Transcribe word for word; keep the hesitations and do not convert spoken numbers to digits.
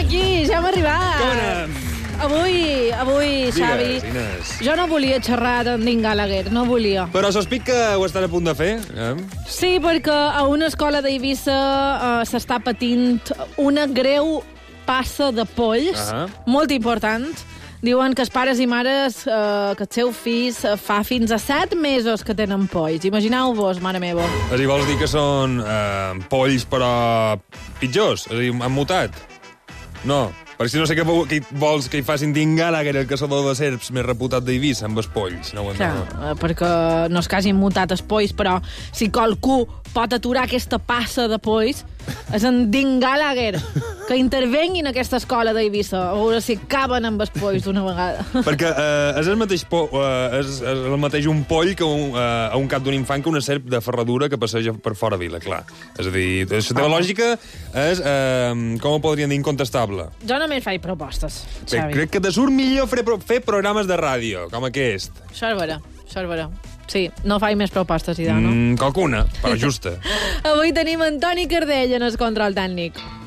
aquí, ja hem arribat. Com anem? Avui, avui, Xavi, Digues, Inés. jo no volia xerrar d'en Dean Gallagher, no volia. Però sospit que ho estan a punt de fer. Eh? Sí, perquè a una escola d'Eivissa uh, s'està patint una greu passa de polls, Ah. molt important. Diuen que els pares i mares, eh, que els seus fills eh, fa fins a set mesos que tenen polls. Imagineu-vos, mare meva. És a dir, vols dir que són eh, polls però pitjors? És a dir, han mutat? No, perquè si no sé què vo- què vols que hi facin Dean Gallagher, el caçador de serps més reputat d'Eivissa, amb els polls. No ho Clar, entenc. eh, perquè no és que hagin mutat els polls, però si qualcú pot aturar aquesta passa de polls, és en Dean Gallagher, que intervengui en aquesta escola d'Eivissa, a veure si acaben amb els polls d'una vegada. Perquè eh, és, el mateix po eh, és, és el mateix un poll que un, eh, a un cap d'un infant que una serp de ferradura que passeja per fora vila, clar. És a dir, la teva lògica és, eh, com ho podríem dir, incontestable. Jo només faig propostes, Bé, Xavi. crec que te surt millor fer, pro- fer programes de ràdio, com aquest. Això és vera, això és vera. Sí, no faig més propostes, Ida, no? Mm, qualcuna, però justa. Avui tenim Antoni Cardell en el control tècnic.